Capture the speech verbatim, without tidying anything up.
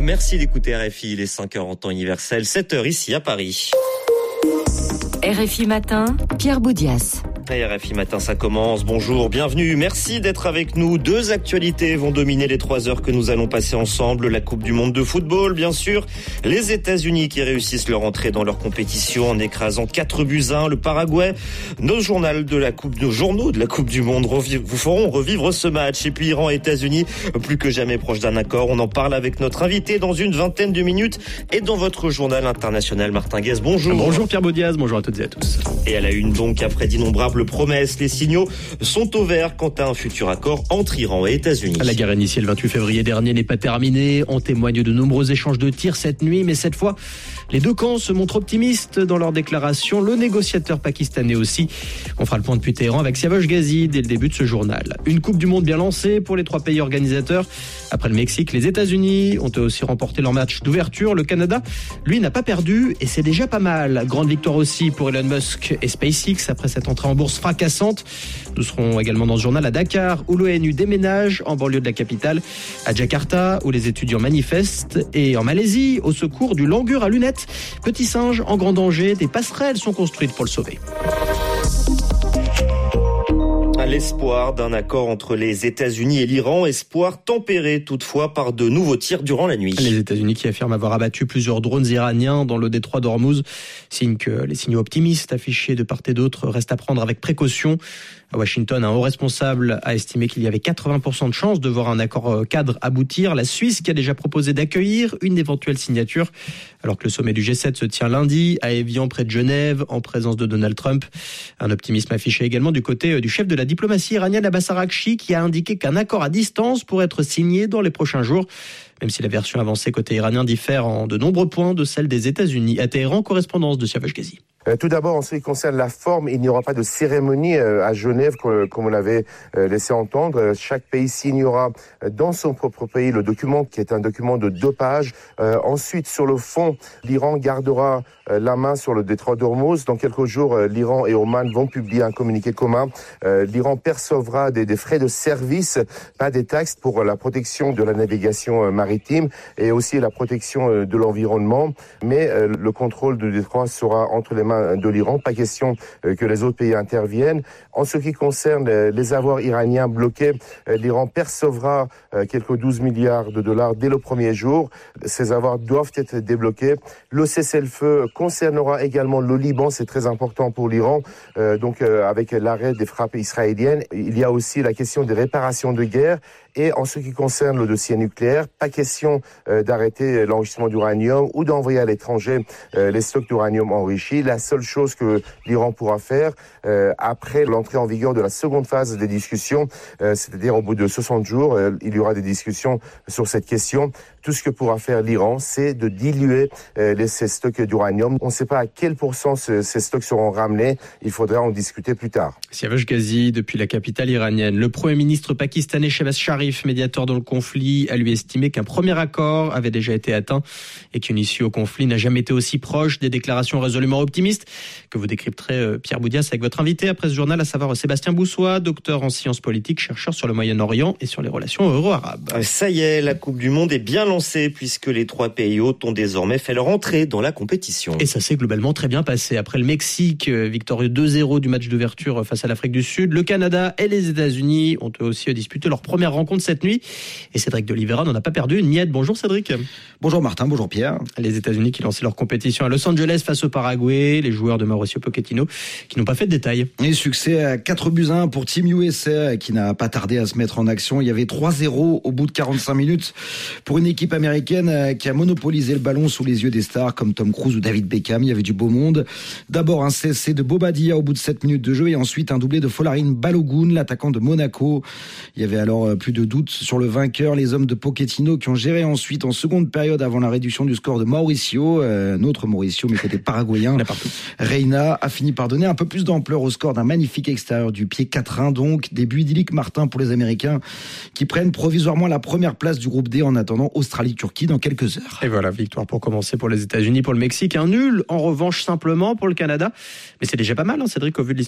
Merci d'écouter R F I, il est cinq heures en temps universel, sept heures ici à Paris. R F I Matin, Pierre Boudias. Et R F I Matin, ça commence. Bonjour, bienvenue. Merci d'être avec nous. Deux actualités vont dominer les trois heures que nous allons passer ensemble. La Coupe du Monde de football, bien sûr. Les États-Unis qui réussissent leur entrée dans leur compétition en écrasant quatre buts à un. Le Paraguay. Nos journaux de la Coupe, nos journaux de la Coupe du Monde vous feront revivre ce match. Et puis Iran et États-Unis, plus que jamais proches d'un accord. On en parle avec notre invité dans une vingtaine de minutes. Et dans votre journal international, Martin Guez, bonjour. Bonjour Pierre Boudias, bonjour à toutes et à tous. Et à la une donc, après d'innombrables promesses, les signaux sont au vert quant à un futur accord entre Iran et États-Unis. La guerre initiée le vingt-huit février dernier n'est pas terminée. En témoignent de nombreux échanges de tirs cette nuit, mais cette fois, les deux camps se montrent optimistes dans leurs déclarations. Le négociateur pakistanais aussi. On fera le point depuis Téhéran avec Siavash Ghazi dès le début de ce journal. Une Coupe du Monde bien lancée pour les trois pays organisateurs. Après le Mexique, les États-Unis ont aussi remporté leur match d'ouverture. Le Canada, lui, n'a pas perdu et c'est déjà pas mal. Grande victoire aussi pour Elon Musk et SpaceX après cette entrée en bourse fracassante. Nous serons également dans ce journal à Dakar où l'ONU déménage en banlieue de la capitale, à Jakarta où les étudiants manifestent et en Malaisie au secours du langur à lunettes. Petit singe en grand danger, des passerelles sont construites pour le sauver. À l'espoir d'un accord entre les États-Unis et l'Iran, espoir tempéré toutefois par de nouveaux tirs durant la nuit. Les États-Unis qui affirment avoir abattu plusieurs drones iraniens dans le détroit d'Ormuz, signe que les signaux optimistes affichés de part et d'autre restent à prendre avec précaution. À Washington, un haut responsable a estimé qu'il y avait quatre-vingts pour cent de chances de voir un accord cadre aboutir. La Suisse qui a déjà proposé d'accueillir une éventuelle signature, alors que le sommet du G sept se tient lundi à Évian près de Genève en présence de Donald Trump. Un optimisme affiché également du côté du chef de la diplomatie iranienne Abbas Araghchi qui a indiqué qu'un accord à distance pourrait être signé dans les prochains jours. Même si la version avancée côté iranien diffère en de nombreux points de celle des États-Unis. À Téhéran, correspondance de Siavash Ghazi. Tout d'abord, en ce qui concerne la forme, il n'y aura pas de cérémonie à Genève, comme on l'avait laissé entendre. Chaque pays signera dans son propre pays le document, qui est un document de deux pages. Euh, ensuite, sur le fond, l'Iran gardera la main sur le détroit d'Ormuz. Dans quelques jours, l'Iran et Oman vont publier un communiqué commun. Euh, L'Iran percevra des, des frais de service, pas des taxes, pour la protection de la navigation maritime et aussi la protection de l'environnement. Mais euh, le contrôle du détroit sera entre les mains de l'Iran, pas question que les autres pays interviennent. En ce qui concerne les avoirs iraniens bloqués, l'Iran percevra quelques douze milliards de dollars dès le premier jour. Ces avoirs doivent être débloqués. Le cessez-le-feu concernera également le Liban, c'est très important pour l'Iran. Euh, donc euh, avec l'arrêt des frappes israéliennes, il y a aussi la question des réparations de guerre. Et en ce qui concerne le dossier nucléaire, pas question euh, d'arrêter l'enrichissement d'uranium ou d'envoyer à l'étranger euh, les stocks d'uranium enrichis. La seule chose que l'Iran pourra faire euh, après l'entrée en vigueur de la seconde phase des discussions, euh, c'est-à-dire au bout de soixante jours, euh, il y aura des discussions sur cette question. Tout ce que pourra faire l'Iran, c'est de diluer euh, les, ces stocks d'uranium. On ne sait pas à quel pourcent ce, ces stocks seront ramenés. Il faudra en discuter plus tard. Siavash Ghazi, depuis la capitale iranienne. Le Premier ministre pakistanais Shehbaz Sharif, médiateur dans le conflit, a lui estimé qu'un premier accord avait déjà été atteint et qu'une issue au conflit n'a jamais été aussi proche. Des déclarations résolument optimistes que vous décrypterez, euh, Pierre Boudias, avec votre invité après ce journal, à savoir Sébastien Boussois, docteur en sciences politiques, chercheur sur le Moyen-Orient et sur les relations euro-arabes. Ça y est, la Coupe du Monde est bien lancée puisque les trois pays hôtes ont désormais fait leur entrée dans la compétition. Et ça s'est globalement très bien passé. Après le Mexique, victorieux deux zéro du match d'ouverture face à l'Afrique du Sud, le Canada et les États-Unis ont eux aussi disputé leur première rencontre cette nuit. Et Cédric de Oliveira n'en a pas perdu une miette. Bonjour Cédric. Bonjour Martin, bonjour Pierre. Les États-Unis qui lançaient leur compétition à Los Angeles face au Paraguay, les joueurs de Mauricio Pochettino qui n'ont pas fait de détails. Et succès à quatre buts à un pour Team U S A qui n'a pas tardé à se mettre en action. Il y avait trois zéro au bout de quarante-cinq minutes pour une équipe américaine qui a monopolisé le ballon sous les yeux des stars comme Tom Cruise ou David Beckham. Il y avait du beau monde. D'abord un C S C de Bobadilla au bout de sept minutes de jeu et ensuite un doublé de Folarin Balogun, l'attaquant de Monaco. Il y avait alors plus de doutes sur le vainqueur, les hommes de Pochettino qui ont géré ensuite en seconde période avant la réduction du score de Mauricio, euh, notre Mauricio mais côté paraguayen. Reina a fini par donner un peu plus d'ampleur au score d'un magnifique extérieur du pied quatre un donc. Début idyllique Martin pour les Américains qui prennent provisoirement la première place du groupe D en attendant Australie-Turquie dans quelques heures. Et voilà, victoire pour commencer pour les États-Unis, pour le Mexique, un nul en revanche simplement pour le Canada. Mais c'est déjà pas mal, hein, Cédric, au vu de